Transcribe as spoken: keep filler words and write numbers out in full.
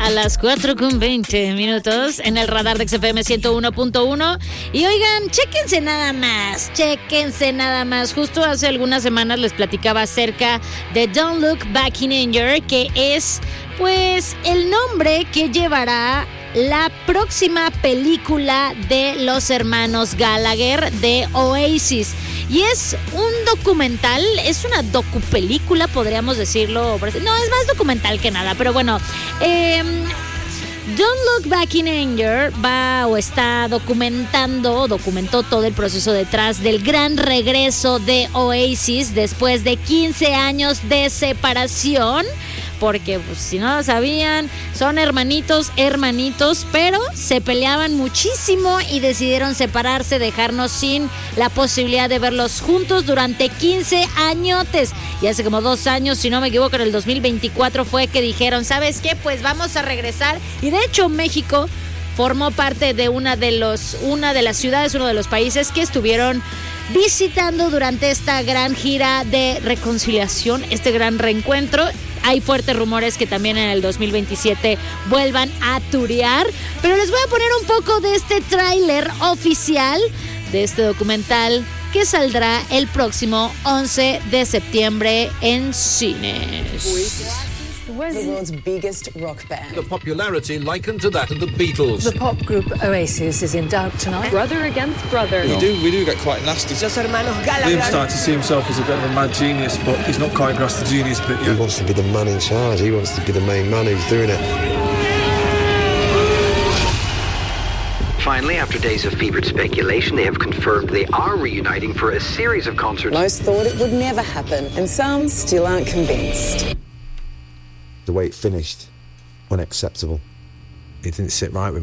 a las cuatro con veinte minutos en el radar de X F M ciento uno punto uno. Y oigan, chéquense nada más, chéquense nada más. Justo hace algunas semanas les platicaba acerca de Don't Look Back in Anger, que es pues el nombre que llevará la próxima película de los hermanos Gallagher de Oasis. Y es un documental, es una docupelícula, podríamos decirlo. No, es más documental que nada, pero bueno. Eh, Don't Look Back in Anger va o está documentando, documentó todo el proceso detrás del gran regreso de Oasis después de quince años de separación. Porque pues, si no lo sabían, son hermanitos, hermanitos, pero se peleaban muchísimo y decidieron separarse, dejarnos sin la posibilidad de verlos juntos durante quince añotes. Y hace como dos años, si no me equivoco, en el dos mil veinticuatro fue que dijeron, ¿sabes qué? Pues vamos a regresar. Y de hecho México formó parte de una de los, una de las ciudades, uno de los países que estuvieron visitando durante esta gran gira de reconciliación, este gran reencuentro. Hay fuertes rumores que también en el dos mil veintisiete vuelvan a turear, pero les voy a poner un poco de este tráiler oficial de este documental que saldrá el próximo once de septiembre en cines. The world's biggest rock band. The popularity likened to that of the Beatles. The pop group Oasis is in doubt tonight. Brother against brother. We do, we do get quite nasty. Los hermanos Gallagher. Liam started to see himself as a bit of a mad genius, but he's not quite grasped the genius bit yet. He wants to be the man in charge. He wants to be the main man who's doing it. Finally, after days of fevered speculation, they have confirmed they are reuniting for a series of concerts. Most thought it would never happen, and some still aren't convinced. The way it finished, unacceptable. It didn't sit right with me.